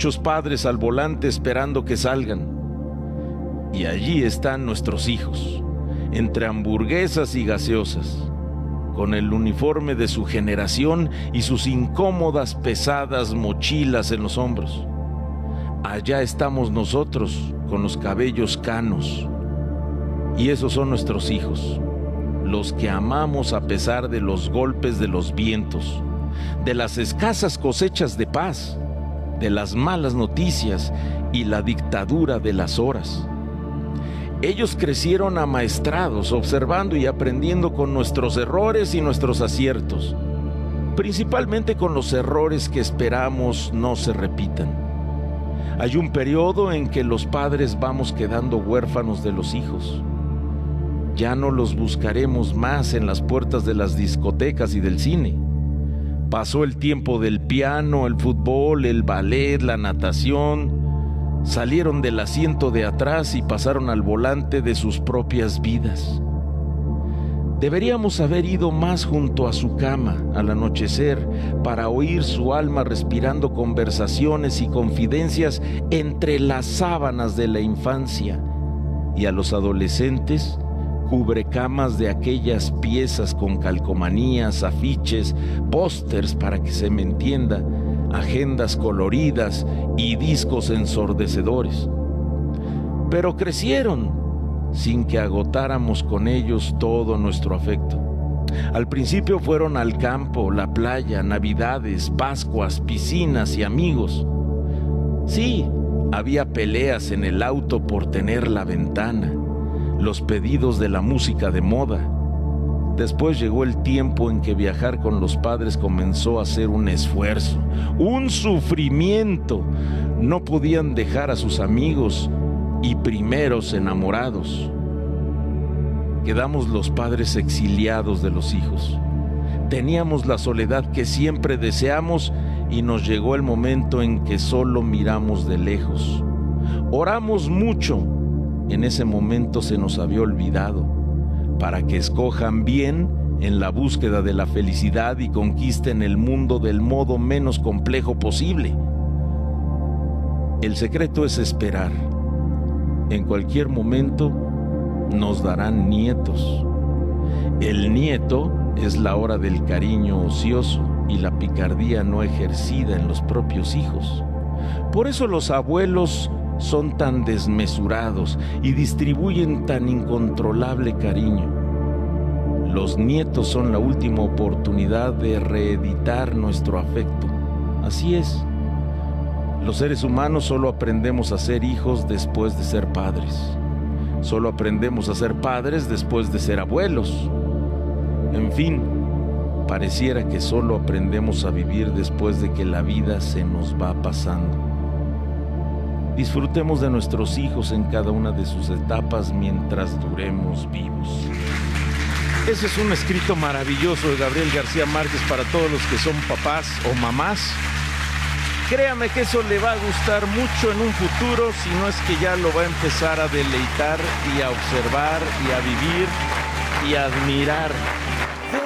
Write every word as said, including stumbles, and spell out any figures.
muchos padres al volante esperando que salgan. Y allí están nuestros hijos, entre hamburguesas y gaseosas, con el uniforme de su generación y sus incómodas, pesadas mochilas en los hombros. Allá estamos nosotros, con los cabellos canos. Y esos son nuestros hijos, los que amamos a pesar de los golpes de los vientos, de las escasas cosechas de paz, de las malas noticias y la dictadura de las horas. Ellos crecieron amaestrados, observando y aprendiendo con nuestros errores y nuestros aciertos, principalmente con los errores que esperamos no se repitan. Hay un periodo en que los padres vamos quedando huérfanos de los hijos. Ya no los buscaremos más en las puertas de las discotecas y del cine. Pasó el tiempo del piano, el fútbol, el ballet, la natación. Salieron del asiento de atrás y pasaron al volante de sus propias vidas. Deberíamos haber ido más junto a su cama al anochecer para oír su alma respirando conversaciones y confidencias entre las sábanas de la infancia, y a los adolescentes cubrecamas de aquellas piezas con calcomanías, afiches, pósters para que se me entienda, agendas coloridas y discos ensordecedores. Pero crecieron sin que agotáramos con ellos todo nuestro afecto. Al principio fueron al campo, la playa, navidades, pascuas, piscinas y amigos. Sí, había peleas en el auto por tener la ventana, los pedidos de la música de moda. Después llegó el tiempo en que viajar con los padres comenzó a ser un esfuerzo, un sufrimiento. No podían dejar a sus amigos y primeros enamorados. Quedamos los padres exiliados de los hijos. Teníamos la soledad que siempre deseamos y nos llegó el momento en que solo miramos de lejos. Oramos mucho. En ese momento se nos había olvidado, para que escojan bien en la búsqueda de la felicidad y conquisten el mundo del modo menos complejo posible. El secreto es esperar. En cualquier momento nos darán nietos. El nieto es la hora del cariño ocioso y la picardía no ejercida en los propios hijos. Por eso los abuelos son tan desmesurados y distribuyen tan incontrolable cariño. Los nietos son la última oportunidad de reeditar nuestro afecto. Así es. Los seres humanos solo aprendemos a ser hijos después de ser padres. Solo aprendemos a ser padres después de ser abuelos. En fin, pareciera que solo aprendemos a vivir después de que la vida se nos va pasando. Disfrutemos de nuestros hijos en cada una de sus etapas mientras duremos vivos. Ese es un escrito maravilloso de Gabriel García Márquez para todos los que son papás o mamás. Créame que eso le va a gustar mucho en un futuro, si no es que ya lo va a empezar a deleitar y a observar y a vivir y a admirar.